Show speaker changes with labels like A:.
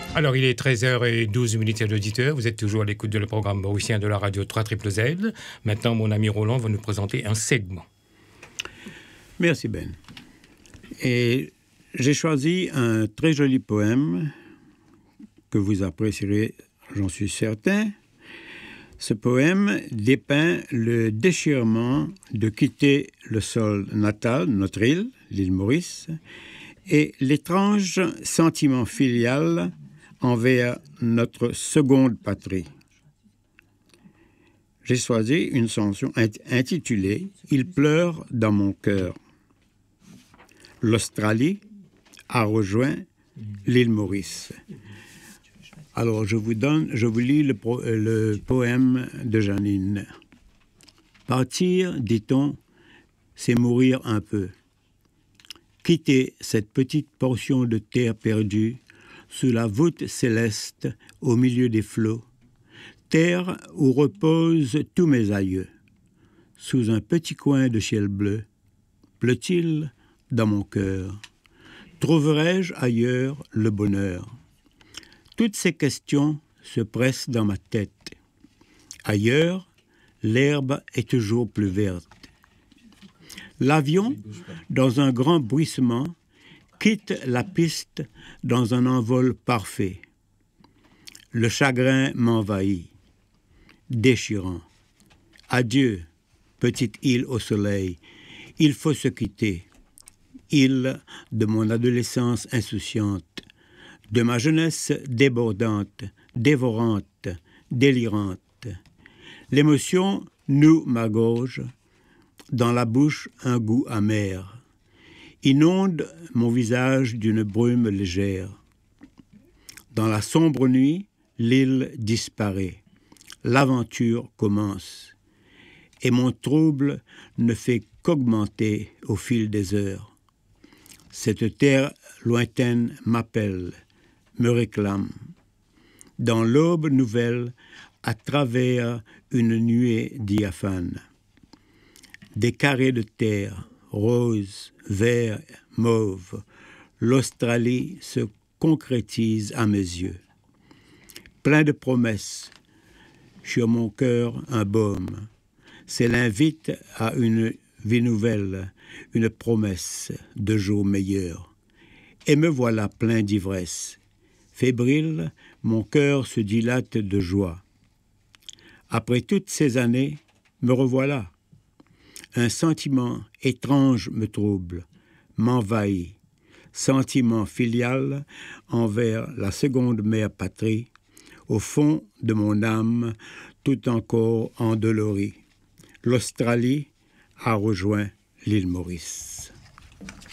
A: Alors, il est 13h12, chers auditeurs. Vous êtes toujours à l'écoute de le programme mauricien de la radio 3ZZZ. Maintenant, mon ami Roland va nous présenter un segment.
B: Merci Ben. Et j'ai choisi un très joli poème que vous apprécierez, j'en suis certain. Ce poème dépeint le déchirement de quitter le sol natal, notre île, l'île Maurice, et l'étrange sentiment filial envers notre seconde patrie. J'ai choisi une chanson intitulée « Il pleure dans mon cœur ». L'Australie a rejoint l'île Maurice. Alors, je vous lis le poème de Janine. Partir, dit-on, c'est mourir un peu. Quitter cette petite portion de terre perdue sous la voûte céleste au milieu des flots, terre où reposent tous mes aïeux. Sous un petit coin de ciel bleu, pleut-il dans mon cœur? Trouverai-je ailleurs le bonheur? Toutes ces questions se pressent dans ma tête. Ailleurs, l'herbe est toujours plus verte. L'avion, dans un grand bruissement, quitte la piste dans un envol parfait. Le chagrin m'envahit, déchirant. Adieu, petite île au soleil, il faut se quitter. Île de mon adolescence insouciante, de ma jeunesse débordante, dévorante, délirante. L'émotion noue ma gorge, dans la bouche un goût amer, inonde mon visage d'une brume légère. Dans la sombre nuit, l'île disparaît, l'aventure commence, et mon trouble ne fait qu'augmenter au fil des heures. Cette terre lointaine m'appelle, me réclame. Dans l'aube nouvelle, à travers une nuée diaphane. Des carrés de terre, roses, verts, mauves, l'Australie se concrétise à mes yeux. Plein de promesses, sur mon cœur un baume. C'est l'invite à une vie nouvelle, une promesse de jours meilleurs. Et me voilà plein d'ivresse. Fébrile, mon cœur se dilate de joie. Après toutes ces années, me revoilà. Un sentiment étrange me trouble, m'envahit. Sentiment filial envers la seconde mère patrie, au fond de mon âme, tout encore endolorie. L'Australie a rejoint l'île Maurice.